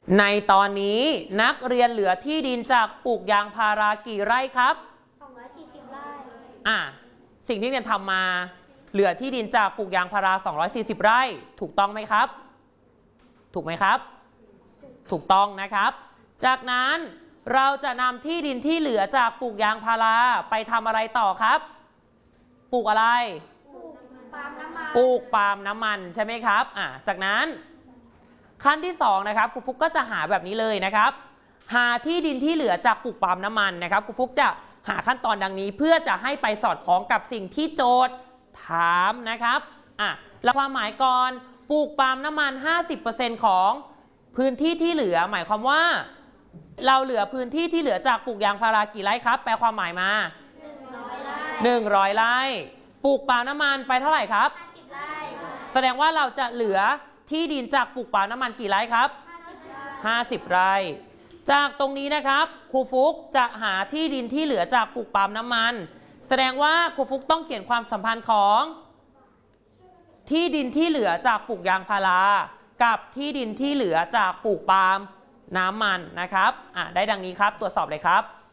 ในตอนนี้นักเรียนเหลือที่ดินจากปลูกยางพารากี่ไร่ครับ 240 ไร่สิ่งที่เรียนทำมาเหลือที่ดินจากปลูกยางพารา240ไร่ถูกต้องไหมครับถูกไหมครับถูกต้องนะครับจากนั้นเราจะนำที่ดินที่เหลือจากปลูกยางพาราไปทำอะไรต่อครับปลูกอะไรปลูกปาล์มน้ำมันปลูกปาล์มน้ำมันใช่ไหมครับจากนั้นขั้นที่2นะครับครูฟุกก็จะหาแบบนี้เลยนะครับหาที่ดินที่เหลือจากปลูกปาล์มน้ำมันนะครับครูฟุกจะหาขั้นตอนดังนี้เพื่อจะให้ไปสอดคล้องกับสิ่งที่โจทย์ถามนะครับแล้วความหมายก่อนปลูกปาล์มน้ำมัน 50% ของพื้นที่ที่เหลือหมายความว่าเราเหลือพื้นที่ที่เหลือจากปลูกยางพารากี่ไร่ครับแปลความหมายมา100 ไร่ปลูกปาล์มน้ำมันไปเท่าไหร่ครับ 50 ไร่แสดงว่าเราจะเหลือที่ดินจากปลูกปาล์มน้ำมันกี่ไร่ครับ50 ไร่จากตรงนี้นะครับครูฟุกจะหาที่ดินที่เหลือจากปลูกปาล์มน้ำมันแสดงว่าครูฟุกต้องเขียนความสัมพันธ์ของที่ดินที่เหลือจากปลูกยางพารากับที่ดินที่เหลือจากปลูกปาล์มน้ำมันนะครับได้ดังนี้ครับตรวจสอบเลยครับ